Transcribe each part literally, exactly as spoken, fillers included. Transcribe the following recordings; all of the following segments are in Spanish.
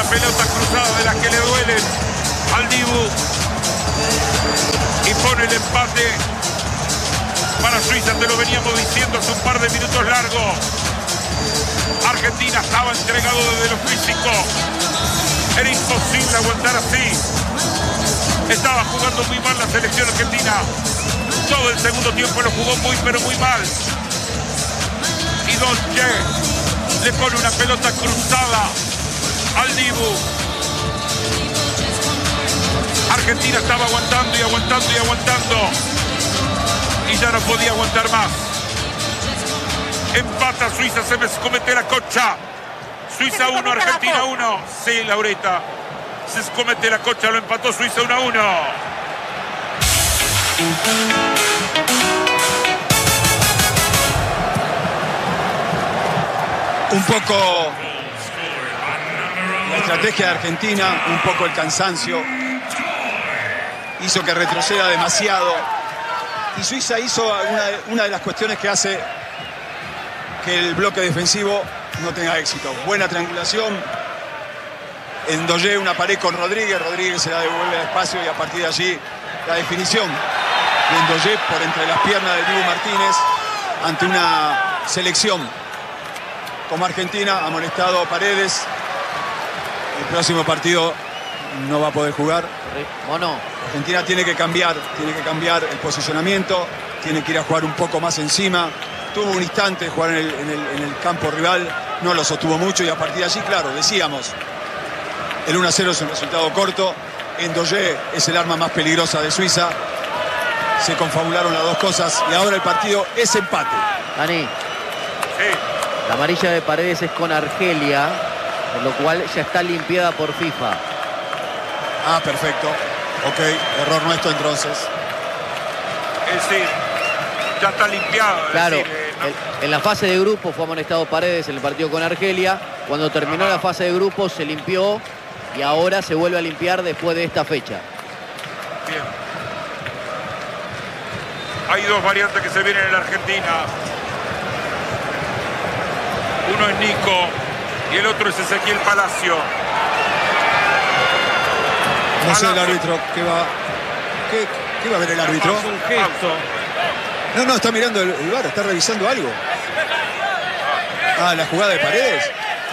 pelota cruzada de las que le duelen al Dibu. Y pone el empate para Suiza. Te lo veníamos diciendo hace un par de minutos largos. Argentina estaba entregado desde lo físico. Era imposible aguantar así. Estaba jugando muy mal la selección argentina. Todo el segundo tiempo lo jugó muy, pero muy mal. Y Dolce le pone una pelota cruzada al Dibu. Argentina estaba aguantando y aguantando y aguantando. Y ya no podía aguantar más. Empata Suiza, se me comete la cocha. Suiza uno, Argentina uno. Sí, Laurita. Se comete la cocha, lo empató Suiza uno a uno. Un poco la estrategia de Argentina, un poco el cansancio, hizo que retroceda demasiado. Y Suiza hizo una, una de las cuestiones que hace que el bloque defensivo no tenga éxito. Buena triangulación. Ndoye una pared con Rodríguez. Rodríguez se la devuelve al espacio y a partir de allí la definición de Ndoye por entre las piernas de Dibu Martínez ante una selección como Argentina. Ha molestado Paredes. El próximo partido no va a poder jugar. Mono. Argentina tiene que cambiar, tiene que cambiar el posicionamiento, tiene que ir a jugar un poco más encima. Tuvo un instante de jugar en el, en el, en el campo rival, no lo sostuvo mucho y a partir de allí, claro, decíamos, el uno a cero es un resultado corto. Ndoye es el arma más peligrosa de Suiza. Se confabularon las dos cosas y ahora el partido es empate. Dani, Sí. la amarilla de Paredes es con Argelia, por lo cual ya está limpiada por FIFA. Ah, perfecto. Ok, error nuestro entonces. Es decir, ya está limpiado. es Claro, decir, eh, no- en, en la fase de grupo fue amonestado Paredes en el partido con Argelia. Cuando terminó Ajá. la fase de grupo se limpió y ahora se vuelve a limpiar después de esta fecha. Bien. Hay dos variantes que se vienen en la Argentina. Uno es Nico y el otro es Ezequiel Palacio. No sé el Palacio. árbitro, ¿qué va, qué, qué va a ver el árbitro? Hace un gesto. No, no, está mirando el, el V A R, está revisando algo. Ah, la jugada de Paredes.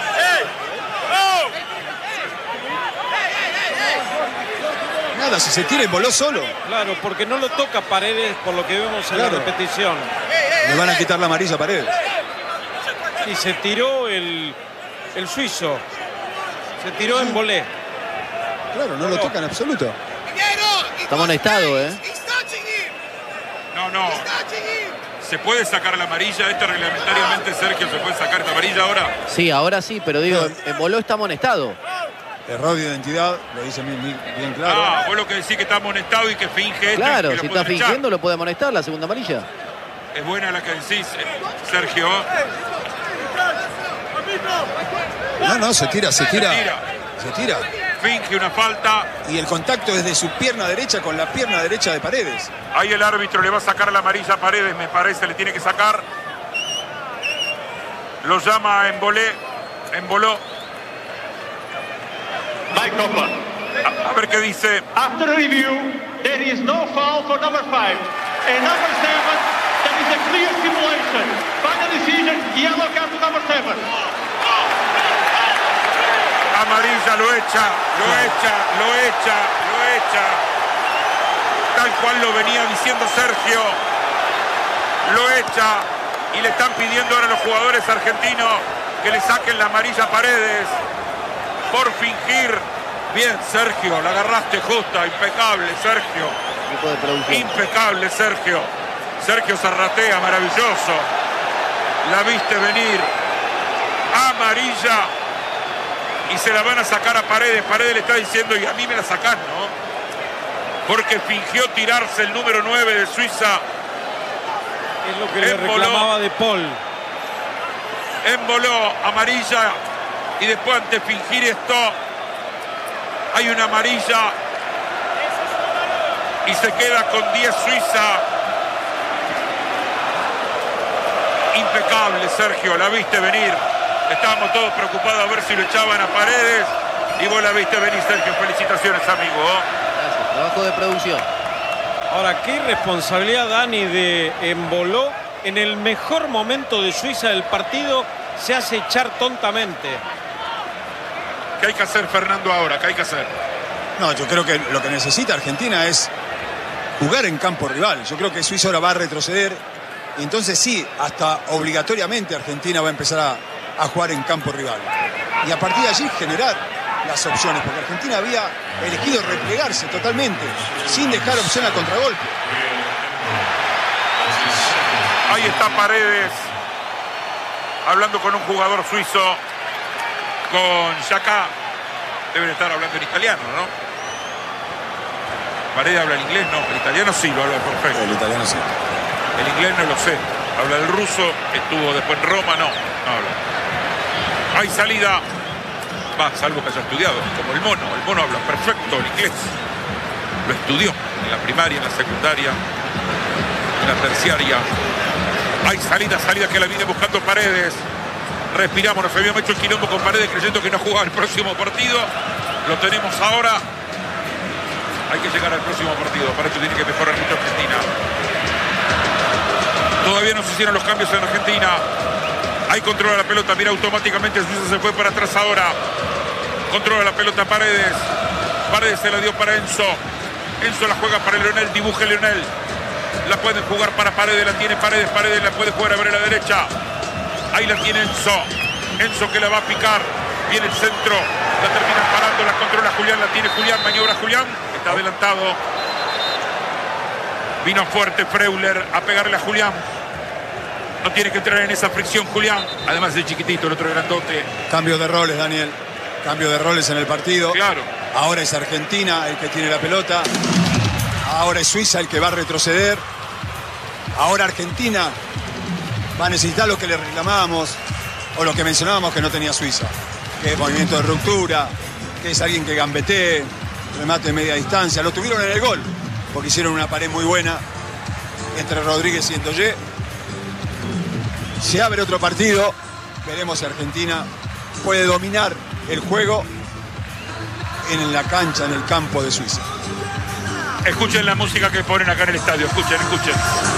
Nada, si se tira y voló solo. Claro, porque no lo toca Paredes por lo que vemos en Claro. la repetición. Le van a quitar la amarilla a Paredes. Y se tiró el, el suizo. Se tiró en volé. Claro, no lo toca en absoluto. Está amonestado, ¿eh? No, no. ¿Se puede sacar la amarilla? Este reglamentariamente, Sergio, ¿se puede sacar esta amarilla ahora? Sí, ahora sí, pero digo, No. en Boló está amonestado. Error de identidad, lo dice bien, bien- bien claro. Ah, vos lo que decís que está amonestado y que finge esto. Claro, y que lo si pueden está echar. fingiendo lo puede amonestar la segunda amarilla. Es buena la que decís, eh, Sergio. No, no, se tira, se tira. Se tira. Se tira. Finge una falta. Y el contacto es de su pierna derecha con la pierna derecha de Paredes. Ahí el árbitro le va a sacar la amarilla a Paredes, me parece, le tiene que sacar. Lo llama en volé, en voló. Mike Copper. A, a ver qué dice. After review, there is no foul for number five. And number seven, there is a clear simulation. Final decision, yellow card to number seven. Amarilla, lo echa, lo echa, lo echa, lo echa. Tal cual lo venía diciendo Sergio. Lo echa y le están pidiendo ahora a los jugadores argentinos que le saquen la amarilla a Paredes por fingir. Bien, Sergio, la agarraste justa, impecable, Sergio. Tipo de producción. Impecable, Sergio. Sergio Zarratea, maravilloso. La viste venir. Amarilla. Y se la van a sacar a Paredes. Paredes le está diciendo, y a mí me la sacás, ¿no? Porque fingió tirarse el número nueve de Suiza. Es lo que le Emboló. reclamaba De Paul. Emboló, amarilla. Y después, ante fingir esto, hay una amarilla. Y se queda con diez Suiza. Impecable, Sergio, la viste venir. Estábamos todos preocupados a ver si lo echaban a Paredes. Y vos la viste venir, Sergio. Felicitaciones, amigo. Gracias. Trabajo de producción. Ahora, qué irresponsabilidad, Dani, de Emboló en el mejor momento de Suiza del partido. Se hace echar tontamente. ¿Qué hay que hacer, Fernando, ahora? ¿Qué hay que hacer? No, yo creo que lo que necesita Argentina es jugar en campo rival. Yo creo que Suiza ahora va a retroceder. Y entonces sí, hasta obligatoriamente Argentina va a empezar a, a jugar en campo rival. Y a partir de allí generar las opciones. Porque Argentina había elegido replegarse totalmente, sin dejar opción al contragolpe. Ahí está Paredes, hablando con un jugador suizo, con Xhaka. Deben estar hablando en italiano, ¿no? Paredes habla el inglés, no. El italiano sí lo habla perfecto. El italiano sí. El inglés no lo sé. Habla el ruso, estuvo después en Roma, no. No habla. Hay salida. Va, salvo que haya estudiado, como el mono. El mono habla perfecto el inglés. Lo estudió en la primaria, en la secundaria, en la terciaria. Hay salida, salida que la viene buscando Paredes. Respiramos, nos habíamos hecho el quilombo con Paredes creyendo que no jugaba el próximo partido. Lo tenemos ahora. Hay que llegar al próximo partido. Para esto tiene que mejorar mucho Argentina. Todavía no se hicieron los cambios en Argentina. Ahí controla la pelota. Mira, automáticamente Suiza se fue para atrás ahora. Controla la pelota Paredes. Paredes se la dio para Enzo. Enzo la juega para Leonel. Dibuje Leonel. La pueden jugar para Paredes. La tiene Paredes. Paredes la puede jugar a ver a la derecha. Ahí la tiene Enzo. Enzo que la va a picar. Viene el centro. La termina parando. La controla Julián. La tiene Julián. Maniobra Julián. Está adelantado. Vino fuerte Freuler a pegarle a Julián. No tiene que entrar en esa fricción Julián. Además de chiquitito, el otro grandote. Cambio de roles, Daniel. Cambio de roles en el partido. Claro. Ahora es Argentina el que tiene la pelota. Ahora es Suiza el que va a retroceder. Ahora Argentina va a necesitar lo que le reclamábamos o lo que mencionábamos que no tenía Suiza, que es movimiento de ruptura, que es alguien que gambetee, remate de media distancia. Lo tuvieron en el gol porque hicieron una pared muy buena entre Rodríguez y Endoyé. Se abre otro partido, veremos si Argentina puede dominar el juego en la cancha, en el campo de Suiza. Escuchen la música que ponen acá en el estadio, escuchen, escuchen.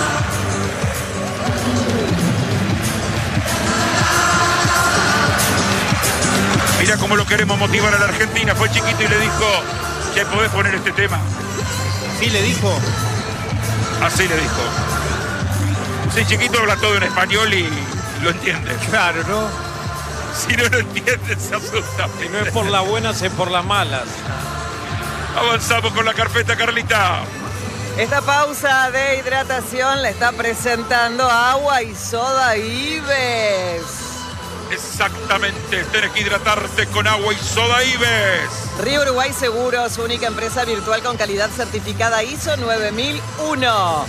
Mira cómo lo queremos motivar a la Argentina. Fue chiquito y le dijo, che, ¿podés poner este tema? Sí, le dijo. Así le dijo. Sí, chiquito habla todo en español y lo entiende. Claro, ¿no? Si no lo entiende, se asusta. Si no es por las buenas, es por las malas. Avanzamos con la carpeta, Carlita. Esta pausa de hidratación la está presentando Agua y Soda Ives. Exactamente, tenés que hidratarte con Agua y Soda Ives. Río Uruguay Seguros, única empresa virtual con calidad certificada I S O nueve mil uno.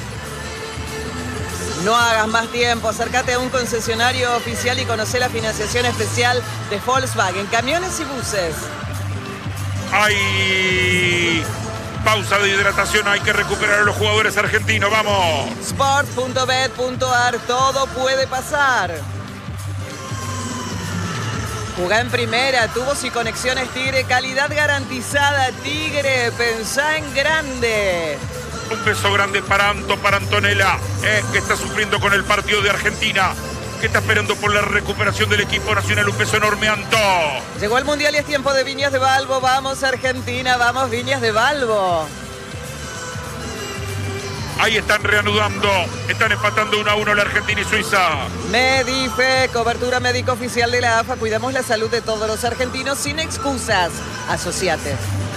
No hagas más tiempo, acércate a un concesionario oficial y conoce la financiación especial de Volkswagen, camiones y buses. Hay pausa de hidratación, hay que recuperar a los jugadores argentinos, vamos. Sport punto bet punto ar, todo puede pasar. Jugá en primera, tubos y conexiones Tigre, calidad garantizada Tigre, pensá en grande. Un beso grande para Anto, para Antonella, eh, que está sufriendo con el partido de Argentina, que está esperando por la recuperación del equipo nacional. Un beso enorme, Anto. Llegó el Mundial y es tiempo de Viñas de Balbo. Vamos, Argentina, vamos, Viñas de Balbo. Ahí están reanudando, están empatando uno a uno la Argentina y Suiza. Medife, cobertura médica oficial de la A F A. Cuidamos la salud de todos los argentinos sin excusas. Asociate.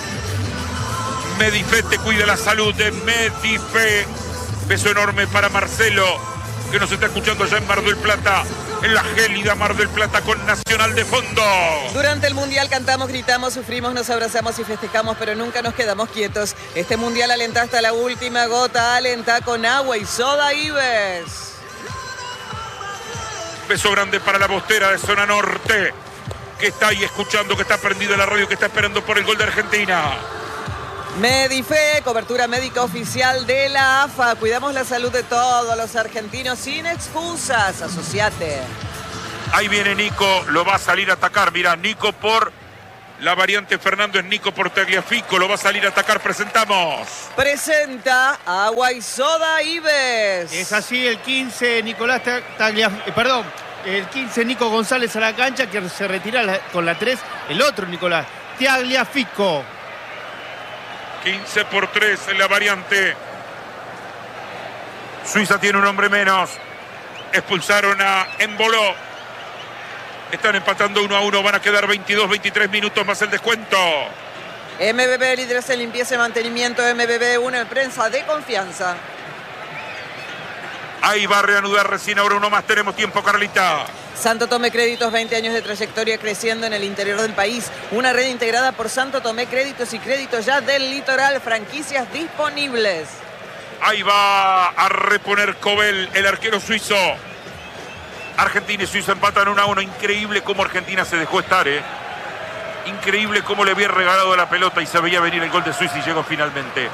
Medife te cuida la salud de Medife. Beso enorme para Marcelo, que nos está escuchando allá en Mar del Plata, en la gélida Mar del Plata con Nacional de fondo. Durante el Mundial cantamos, gritamos, sufrimos, nos abrazamos y festejamos, pero nunca nos quedamos quietos. Este Mundial alenta hasta la última gota, alenta con Agua y Soda Ives. Beso grande para la bostera de Zona Norte, que está ahí escuchando, que está prendida la radio, que está esperando por el gol de Argentina. Medife, cobertura médica oficial de la A F A. Cuidamos la salud de todos los argentinos sin excusas. Asociate. Ahí viene Nico, lo va a salir a atacar. Mira, Nico por La variante Fernando es Nico por Tagliafico. Lo va a salir a atacar. Presentamos. Presenta Agua y Soda Ives. Es así, el quince, Nicolás Tagliafico, eh, perdón, el quince, Nico González a la cancha, que se retira la, con la tres, el otro Nicolás Tagliafico. quince por tres en la variante. Suiza tiene un hombre menos. Expulsaron a Emboló. Están empatando uno a uno. Van a quedar veintidós, veintitrés minutos más el descuento. M B B, líderes en limpieza y mantenimiento. M B B, una empresa de confianza. Ahí va a reanudar recién ahora uno más. Tenemos tiempo, Carlita. Santo Tomé Créditos, veinte años de trayectoria creciendo en el interior del país. Una red integrada por Santo Tomé Créditos y Créditos ya del litoral. Franquicias disponibles. Ahí va a reponer Cobel, el arquero suizo. Argentina y Suiza empatan uno a uno. Increíble cómo Argentina se dejó estar, ¿eh? Increíble cómo le había regalado la pelota y se veía venir el gol de Suiza y llegó finalmente.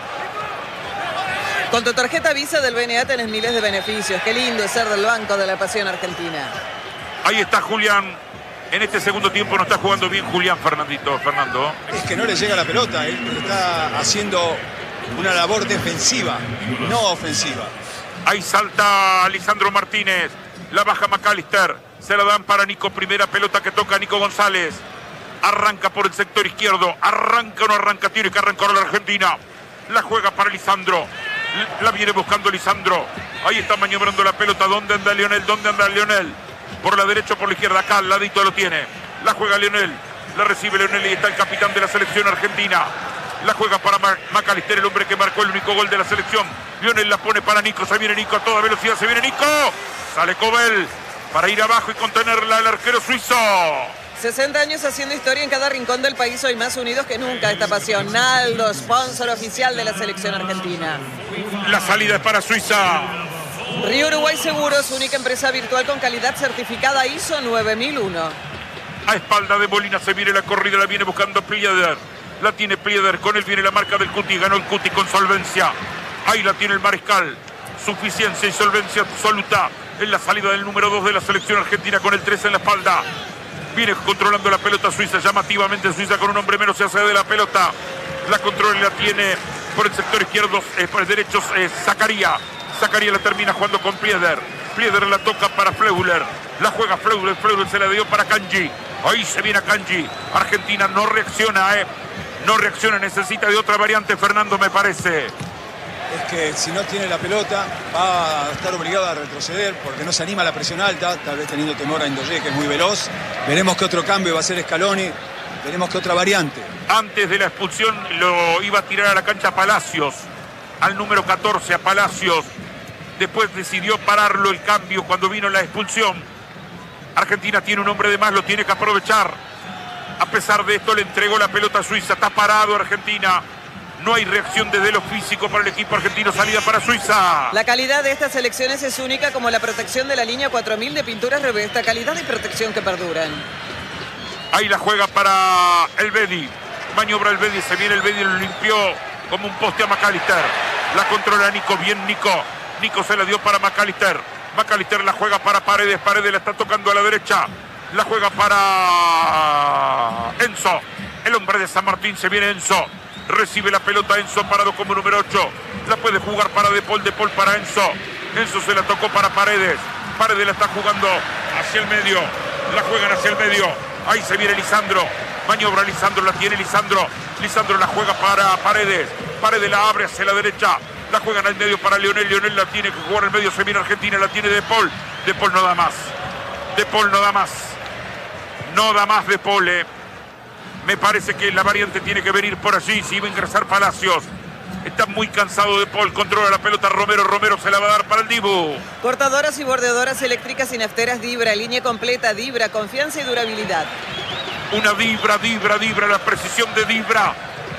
Con tu tarjeta Visa del B N A tenés miles de beneficios. Qué lindo es ser del Banco de la Pasión Argentina. Ahí está Julián. En este segundo tiempo no está jugando bien Julián, Fernandito, Fernando. Es que no le llega la pelota. Él está haciendo una labor defensiva, no ofensiva. Ahí salta Lisandro Martínez. La baja McAllister. Se la dan para Nico. Primera pelota que toca Nico González. Arranca por el sector izquierdo. Arranca o no arranca. Tiene que arrancar la Argentina. La juega para Lisandro. La viene buscando Lisandro. Ahí está maniobrando la pelota. ¿Dónde anda Lionel? ¿Dónde anda Lionel? Por la derecha o por la izquierda. Acá al ladito lo tiene. La juega Lionel. La recibe Lionel y está el capitán de la selección argentina. La juega para McAllister, el hombre que marcó el único gol de la selección. Lionel la pone para Nico. Se viene Nico a toda velocidad. Se viene Nico. Sale Cobel para ir abajo y contenerla el arquero suizo. sesenta años haciendo historia en cada rincón del país. Hoy más unidos que nunca esta pasión. Naldo, sponsor oficial de la selección argentina. La salida es para Suiza. Río Uruguay Seguros, única empresa virtual con calidad certificada I S O nueve mil uno. A espalda de Molina se viene la corrida. La viene buscando Plieder. La tiene Plieder. Con él viene la marca del Cuti. Ganó el Cuti con solvencia. Ahí la tiene el Mariscal. Suficiencia y solvencia absoluta en la salida del número dos de la selección argentina con el tres en la espalda. Viene controlando la pelota Suiza, llamativamente Suiza con un hombre menos se hace de la pelota. La controla y la tiene por el sector izquierdo, eh, por el derecho eh, Zacaría. Zacaría la termina jugando con Plieder. Plieder la toca para Fleuler. La juega Fleuler, Fleuler se la dio para Kanji. Ahí se viene a Kanji. Argentina no reacciona, eh. No reacciona, necesita de otra variante, Fernando, me parece. Es que si no tiene la pelota va a estar obligado a retroceder porque no se anima a la presión alta, tal vez teniendo temor a Indoye, que es muy veloz. Veremos qué otro cambio va a hacer Scaloni, veremos qué otra variante. Antes de la expulsión lo iba a tirar a la cancha Palacios, al número catorce, a Palacios. Después decidió pararlo el cambio cuando vino la expulsión. Argentina tiene un hombre de más, lo tiene que aprovechar. A pesar de esto le entregó la pelota a Suiza, está parado Argentina. No hay reacción desde lo físico para el equipo argentino. Salida para Suiza. La calidad de estas selecciones es única, como la protección de la línea cuatro mil de pinturas Revesta. Calidad y protección que perduran. Ahí la juega para el Bedi. Maniobra el Bedi. Se viene el Bedi. Lo limpió como un poste a McAllister. La controla Nico. Bien Nico. Nico se la dio para McAllister. McAllister la juega para Paredes. Paredes la está tocando a la derecha. La juega para Enzo. El hombre de San Martín. Se viene Enzo. Recibe la pelota Enzo parado como número ocho. La puede jugar para De Paul, De Paul para Enzo. Enzo se la tocó para Paredes. Paredes la está jugando hacia el medio. La juegan hacia el medio. Ahí se viene Lisandro. Maniobra Lisandro, la tiene Lisandro. Lisandro la juega para Paredes. Paredes la abre hacia la derecha. La juegan al medio para Lionel. Lionel la tiene que jugar al medio. Se viene Argentina, la tiene De Paul. De Paul no da más. De Paul no da más. No da más De Paul, eh. Me parece que la variante tiene que venir por allí. Si iba a ingresar Palacios. Está muy cansado De Paul. Controla la pelota Romero. Romero se la va a dar para el Dibu. Cortadoras y bordeadoras eléctricas y nafteras Dibra. Línea completa Dibra. Confianza y durabilidad. Una Dibra, Dibra, Dibra. La precisión de Dibra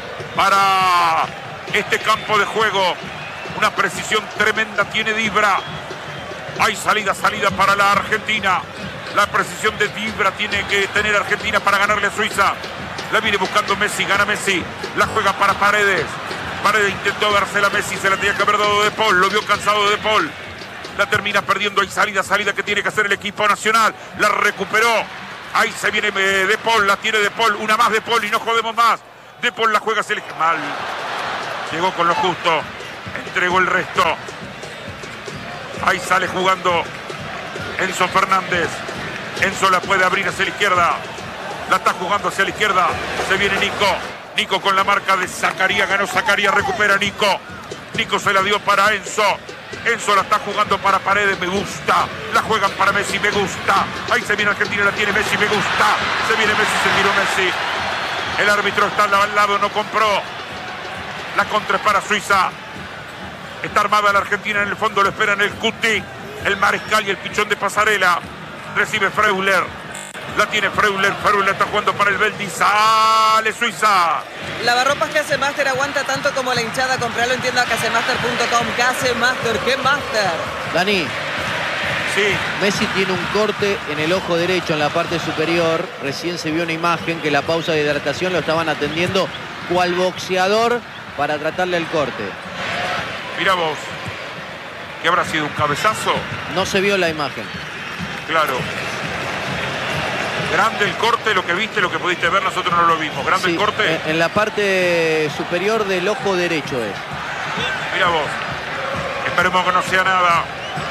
para este campo de juego. Una precisión tremenda tiene Dibra. Hay salida, salida para la Argentina. La precisión de Dibra tiene que tener Argentina para ganarle a Suiza. La viene buscando Messi, gana Messi. La juega para Paredes. Paredes intentó dársela a Messi, se la tenía que haber dado De Paul. Lo vio cansado de De Paul. La termina perdiendo. Hay salida, salida que tiene que hacer el equipo nacional. La recuperó. Ahí se viene eh, De Paul, la tiene De Paul. Una más De Paul y no jodemos más. De Paul la juega, se le... mal. Llegó con lo justo. Entregó el resto. Ahí sale jugando Enzo Fernández. Enzo la puede abrir hacia la izquierda. La está jugando hacia la izquierda. Se viene Nico. Nico con la marca de Zacarías. Ganó Zacarías. Recupera Nico. Nico se la dio para Enzo. Enzo la está jugando para Paredes. Me gusta. La juegan para Messi. Me gusta. Ahí se viene Argentina. La tiene Messi. Me gusta. Se viene Messi. Se tiró Messi. El árbitro está al lado. No compró. La contra es para Suiza. Está armada la Argentina. En el fondo lo esperan el Cuti, el Mariscal y el Pichón de Pasarela. Recibe Freuler. La tiene Freuler. Freuler está jugando para el Beldi. Sale Suiza. Lavarropas Casemaster aguanta tanto como la hinchada. Compralo en tienda casemaster punto com. Casemaster, ¿qué master? Dani. Sí. Messi tiene un corte en el ojo derecho, en la parte superior. Recién se vio una imagen que la pausa de hidratación lo estaban atendiendo cual boxeador para tratarle el corte. Mira vos. ¿Qué habrá sido? ¿Un cabezazo? No se vio la imagen. Claro. Grande el corte, lo que viste, lo que pudiste ver, nosotros no lo vimos. Grande Sí, el corte. En, en la parte superior del ojo derecho es. Mira vos. Esperemos que no sea nada.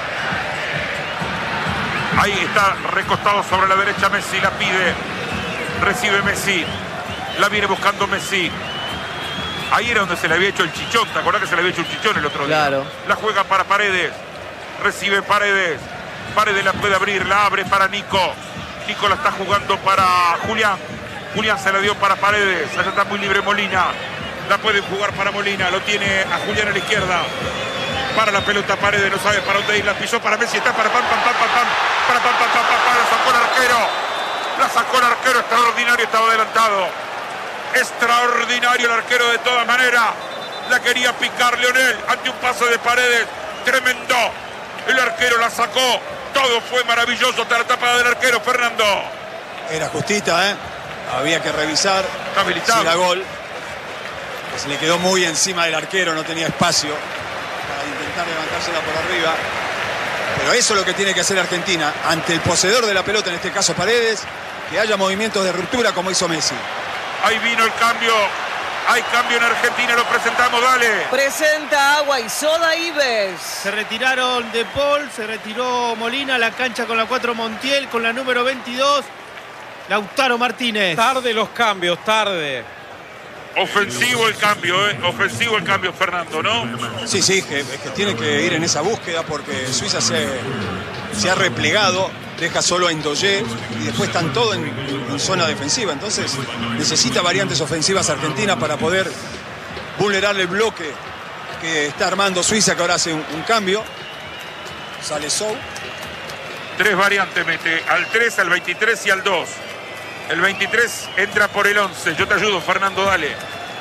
Ahí está recostado sobre la derecha Messi, la pide. Recibe Messi. La viene buscando Messi. Ahí era donde se le había hecho el chichón. ¿Te acordás que se le había hecho un chichón el otro día? Claro. La juega para Paredes. Recibe Paredes. Paredes la puede abrir. La abre para Nico. Nico la está jugando para Julián. Julián se la dio para Paredes. Allá está muy libre Molina. La pueden jugar para Molina. Lo tiene a Julián a la izquierda. Para la pelota Paredes. No sabe para dónde ir. La pisó para Messi. Está para pam, pam, pam, pam, pam. Para pam, pam, pam, pam, pam. La sacó el arquero. La sacó el arquero. Extraordinario. Estaba adelantado. Extraordinario el arquero de todas maneras. La quería picar Leonel ante un pase de Paredes. Tremendo. El arquero la sacó. Todo fue maravilloso hasta la tapada del arquero, Fernando. Era justita, ¿eh? Había que revisar Está habilitado. si era gol. Se le quedó muy encima del arquero, no tenía espacio para intentar levantársela por arriba. Pero eso es lo que tiene que hacer Argentina ante el poseedor de la pelota, en este caso Paredes, que haya movimientos de ruptura como hizo Messi. Ahí vino el cambio. Hay cambio en Argentina, lo presentamos, dale. Presenta Agua y Soda Ives. Se retiraron De Paul, se retiró Molina, la cancha con la cuatro Montiel, con la número veintidós, Lautaro Martínez. Tarde los cambios, tarde. Ofensivo el cambio, ¿eh? Ofensivo el cambio, Fernando, ¿no? Sí, sí, que, que tiene que ir en esa búsqueda porque Suiza se, se ha replegado, deja solo a Ndoye y después están todos en, en zona defensiva. Entonces necesita variantes ofensivas Argentina para poder vulnerar el bloque que está armando Suiza, que ahora hace un, un cambio. Sale Sou. Tres variantes mete, al tres, al veintitrés y al dos. El veintitrés entra por el once. Yo te ayudo, Fernando, dale.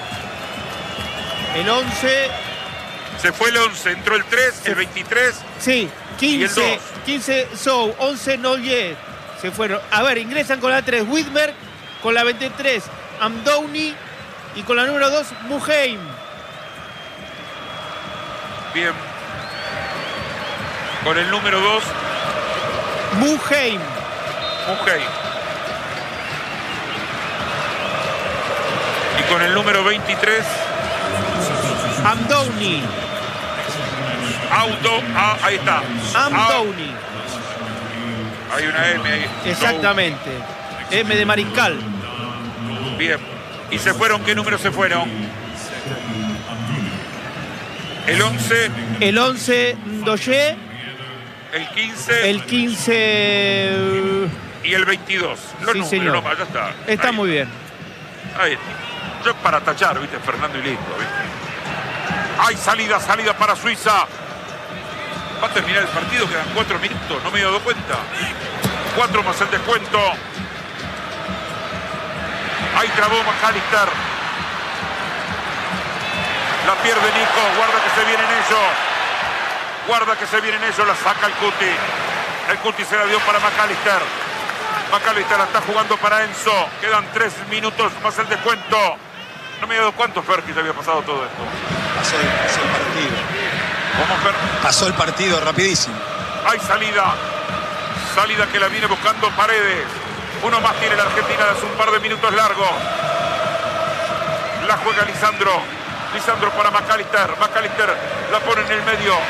El once. Se fue el once, entró el tres, el veintitrés. Sí, quince. Y el dos. quince Sou, once Noye. Se fueron. A ver, ingresan con la tres Widmer, con la veintitrés Amdouni y con la número dos Muheim. Bien. Con el número dos, Muheim. Muheim. Y con el número veintitrés, Amdouni. Auto. Ah, ahí está. Amdouni. Ah, hay una M ahí. Exactamente. M de Mariscal. Bien. ¿Y se fueron? ¿Qué número se fueron? El once. El once Ndoye. El quince. El quince. Y el veintidós. Los Sí, números, señor. nomás, ya está. Está Ahí. muy bien. Ahí. Yo para tachar, viste, Fernando y listo, viste. Hay salida, salida para Suiza. Va a terminar el partido, quedan cuatro minutos, no me he dado cuenta. Cuatro más el descuento. Ahí trabó McAllister. La pierde Nico, guarda que se vienen ellos. Guarda que se vienen ellos, la saca el Cuti. El Cuti se la dio para McAllister. McAllister la está jugando para Enzo. Quedan tres minutos más el descuento. No me he dado cuánto, Fer, que ya había pasado todo esto. Pasó el, pasó el partido. ¿Cómo, Fer? Pasó el partido rapidísimo. Hay salida. Salida que la viene buscando Paredes. Uno más tiene la Argentina de hace un par de minutos largos. La juega Lisandro. Lisandro para McAllister. McAllister la pone en el medio.